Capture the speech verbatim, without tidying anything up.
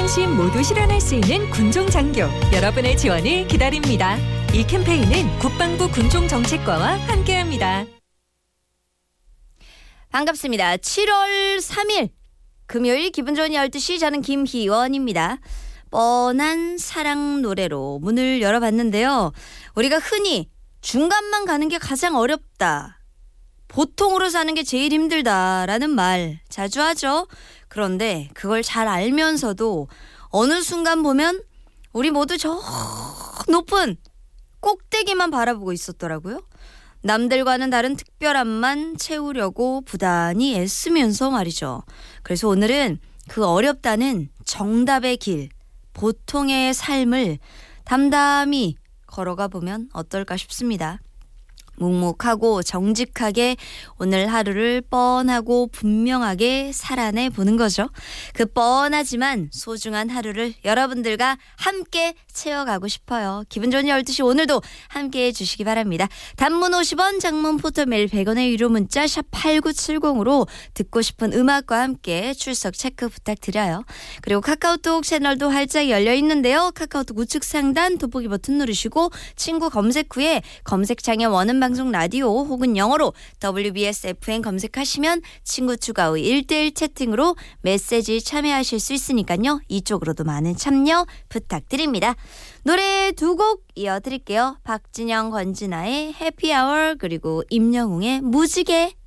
안심 모두 실현할 수 있는 군종장교, 여러분의 지원을 기다립니다. 이 캠페인은 국방부 군종정책과와 함께합니다. 반갑습니다. 칠월 삼일 금요일 기분 좋은 열두 시, 저는 김희원입니다. 뻔한 사랑 노래로 문을 열어봤는데요. 우리가 흔히 중간만 가는 게 가장 어렵다, 보통으로 사는 게 제일 힘들다라는 말 자주 하죠. 그런데 그걸 잘 알면서도 어느 순간 보면 우리 모두 저 높은 꼭대기만 바라보고 있었더라고요. 남들과는 다른 특별함만 채우려고 부단히 애쓰면서 말이죠. 그래서 오늘은 그 어렵다는 정답의 길, 보통의 삶을 담담히 걸어가 보면 어떨까 싶습니다. 묵묵하고 정직하게 오늘 하루를 뻔하고 분명하게 살아내 보는 거죠. 그 뻔하지만 소중한 하루를 여러분들과 함께 채워가고 싶어요. 기분 좋은 열두 시 오늘도 함께해 주시기 바랍니다. 단문 오십 원, 장문 포토메일 백 원의 유료 문자 샵 팔구칠공으로 듣고 싶은 음악과 함께 출석 체크 부탁드려요. 그리고 카카오톡 채널도 활짝 열려 있는데요. 카카오톡 우측 상단 돋보기 버튼 누르시고 친구 검색 후에 검색창에 원음 방송 라디오 혹은 영어로 더블유비에스 에프엠 검색하시면 친구 추가 후 일 대일 채팅으로 메시지 참여하실 수 있으니까요. 이쪽으로도 많은 참여 부탁드립니다. 노래 두 곡 이어드릴게요. 박진영, 권진아의 해피아워, 그리고 임영웅의 무지개.